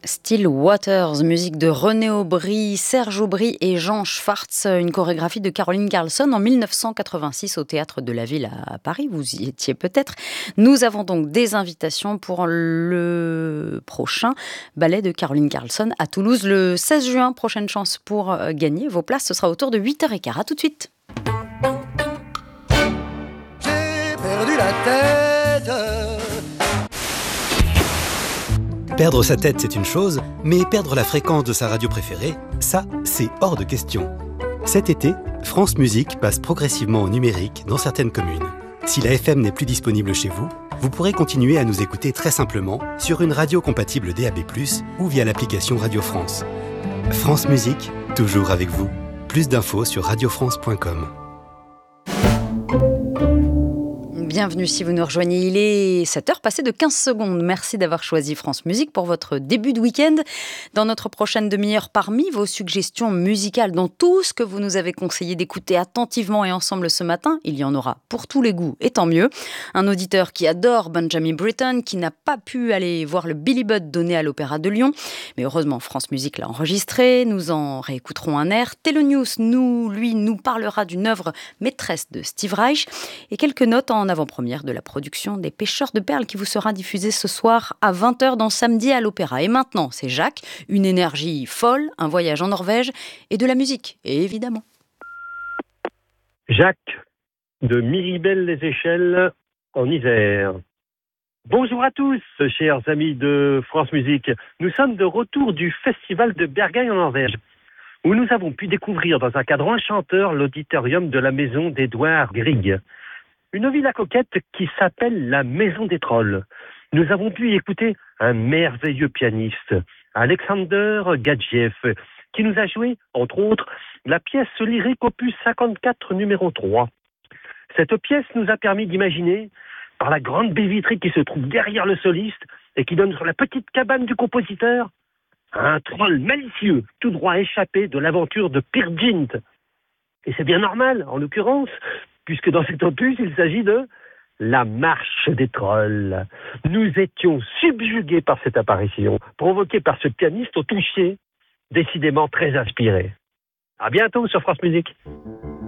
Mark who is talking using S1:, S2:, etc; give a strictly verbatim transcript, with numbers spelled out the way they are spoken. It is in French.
S1: Still Waters, musique de René Aubry, Serge Aubry et Jean Schwartz, une chorégraphie de Caroline Carlson en mille neuf cent quatre-vingt-six au Théâtre de la Ville à Paris, vous y étiez peut-être. Nous avons donc des invitations pour le prochain ballet de Caroline Carlson à Toulouse le seize juin. Prochaine chance pour gagner vos places, ce sera autour de huit heures quinze. À tout de suite.
S2: J'ai perdu la tête.
S3: Perdre sa tête, c'est une chose, mais perdre la fréquence de sa radio préférée, ça, c'est hors de question. Cet été, France Musique passe progressivement au numérique dans certaines communes. Si la F M n'est plus disponible chez vous, vous pourrez continuer à nous écouter très simplement sur une radio compatible D A B plus, ou via l'application Radio France. France Musique, toujours avec vous. Plus d'infos sur radio france point com.
S1: Bienvenue si vous nous rejoignez, il est sept heures passées de quinze secondes. Merci d'avoir choisi France Musique pour votre début de week-end. Dans notre prochaine demi-heure, parmi vos suggestions musicales, dans tout ce que vous nous avez conseillé d'écouter attentivement et ensemble ce matin, il y en aura pour tous les goûts et tant mieux. Un auditeur qui adore Benjamin Britten, qui n'a pas pu aller voir le Billy Budd donné à l'Opéra de Lyon, mais heureusement France Musique l'a enregistré, nous en réécouterons un air. Télénews, nous, lui, nous parlera d'une œuvre maîtresse de Steve Reich et quelques notes en avant première de la production des Pêcheurs de Perles qui vous sera diffusée ce soir à vingt heures dans Samedi à l'Opéra. Et maintenant, c'est Jacques, une énergie folle, un voyage en Norvège et de la musique, et évidemment.
S4: Jacques, de Miribel-les-Échelles, en Isère. Bonjour à tous, chers amis de France Musique. Nous sommes de retour du Festival de Bergen en Norvège, où nous avons pu découvrir dans un cadre enchanteur l'auditorium de la maison d'Edouard Grieg. Une villa coquette qui s'appelle la Maison des Trolls. Nous avons pu y écouter un merveilleux pianiste, Alexander Gadjiev, qui nous a joué, entre autres, la pièce lyrique opus cinquante-quatre numéro trois. Cette pièce nous a permis d'imaginer, par la grande baie vitrée qui se trouve derrière le soliste et qui donne sur la petite cabane du compositeur, un troll malicieux, tout droit échappé de l'aventure de Peer Gynt. Et c'est bien normal, en l'occurrence, puisque dans cet opus, il s'agit de La Marche des Trolls. Nous étions subjugués par cette apparition, provoquée par ce pianiste au toucher, décidément très inspiré. À bientôt sur France Musique.